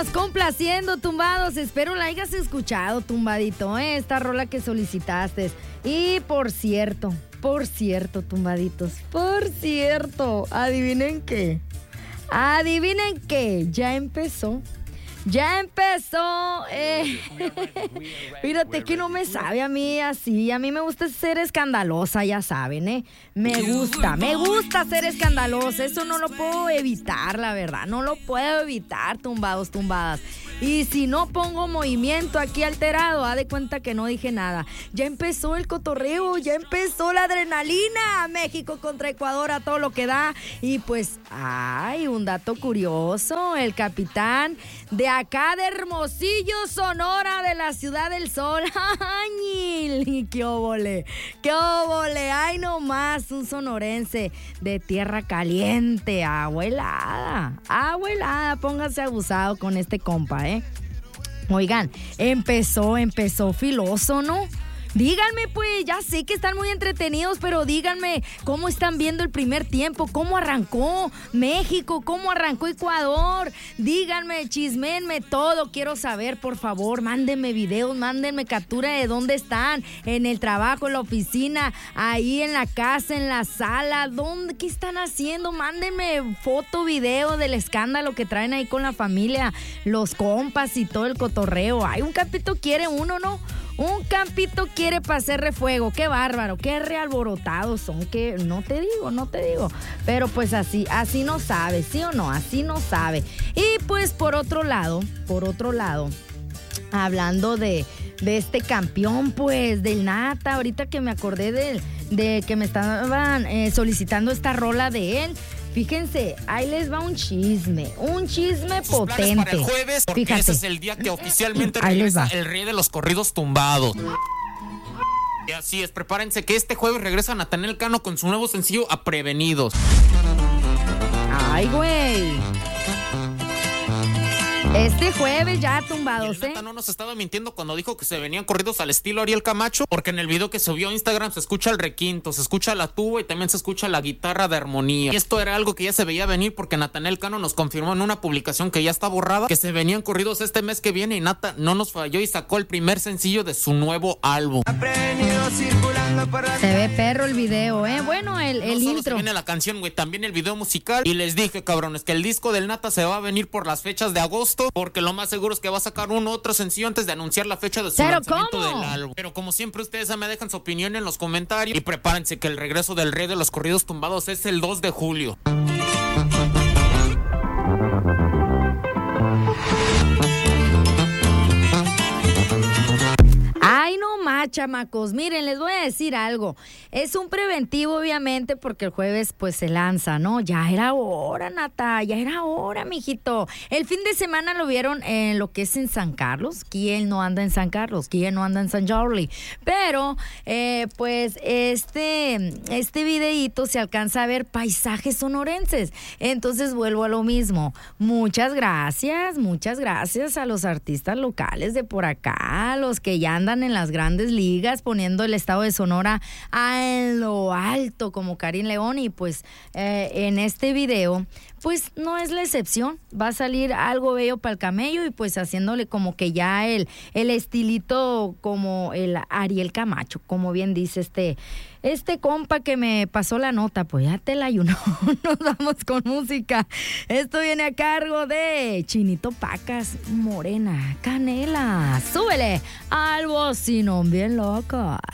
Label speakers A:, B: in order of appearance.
A: vámonos complaciendo, tumbados. Espero la hayas escuchado, tumbadito, esta rola que solicitaste. Y por cierto, tumbaditos, adivinen qué, ya empezó. Fíjate que no me sabe a mí así. A mí me gusta ser escandalosa, ya saben, Me gusta ser escandalosa. Eso no lo puedo evitar, la verdad. No lo puedo evitar, tumbados, tumbadas. Y si no pongo movimiento aquí alterado, haz de cuenta que no dije nada. Ya empezó el cotorreo, ya empezó la adrenalina. México contra Ecuador a todo lo que da. Y pues, un dato curioso. El capitán de acá de Hermosillo, Sonora, de la Ciudad del Sol. ¡Ay, qué óvole! ¡Ay, nomás! Un sonorense de tierra caliente. Agua helada. Póngase abusado con este compa, Oigan, empezó filoso, ¿no? Díganme, pues, ya sé que están muy entretenidos, pero díganme cómo están viendo el primer tiempo, cómo arrancó México, cómo arrancó Ecuador. Díganme, chismenme todo, quiero saber, por favor. Mándenme videos, mándenme captura de dónde están, en el trabajo, en la oficina, ahí en la casa, en la sala, ¿qué están haciendo? Mándenme foto, video del escándalo que traen ahí con la familia, los compas y todo el cotorreo. Ay, un campito quiere uno, ¿no? Un campito quiere para hacer refuego. Qué bárbaro, qué realborotados son, que no te digo. Pero pues así no sabe, ¿sí o no? Así no sabe. Y pues por otro lado, hablando de este campeón, pues, del Nata, ahorita que me acordé de que me estaban solicitando esta rola de él. Fíjense, ahí les va un chisme potente.
B: Para el jueves, porque
A: fíjate,
B: ese es el día que oficialmente regresa el rey de los corridos tumbados. Y así es, prepárense que este jueves regresa Natanael Cano con su nuevo sencillo Aprevenidos.
A: Ay, güey. Este jueves ya tumbados,
B: y el Nata no nos estaba mintiendo cuando dijo que se venían corridos al estilo Ariel Camacho, porque en el video que subió a Instagram se escucha el requinto, se escucha la tuba y también se escucha la guitarra de armonía. Y esto era algo que ya se veía venir porque Natanael Cano nos confirmó en una publicación que ya está borrada que se venían corridos este mes que viene, y Nata no nos falló y sacó el primer sencillo de su nuevo álbum.
A: Se ve perro el video, Bueno, el
B: no solo
A: intro.
B: Se viene la canción, güey, también el video musical. Y les dije, cabrones, que el disco del Nata se va a venir por las fechas de agosto, porque lo más seguro es que va a sacar otro sencillo antes de anunciar la fecha de su lanzamiento del álbum. Pero como siempre, ustedes me dejan su opinión en los comentarios y prepárense que el regreso del rey de los corridos tumbados es el 2 de julio.
A: Ay, no más, chamacos. Miren, les voy a decir algo. Es un preventivo, obviamente, porque el jueves, pues, se lanza, ¿no? Ya era hora, Nata. Ya era hora, mijito. El fin de semana lo vieron en lo que es en San Carlos. ¿Quién no anda en San Carlos? ¿Quién no anda en San Jordi? Pero, pues, este videíto se alcanza a ver paisajes sonorenses. Entonces, vuelvo a lo mismo. Muchas gracias a los artistas locales de por acá, los que ya andan en las grandes ligas poniendo el estado de Sonora a lo alto como Karim León. Y pues en este video pues no es la excepción, va a salir algo bello para el camello y pues haciéndole como que ya el estilito como el Ariel Camacho, como bien dice este compa que me pasó la nota. Pues ya te la ayuno. Nos vamos con música. Esto viene a cargo de Chinito Pacas, Morena Canela. Súbele al bocinón bien loco.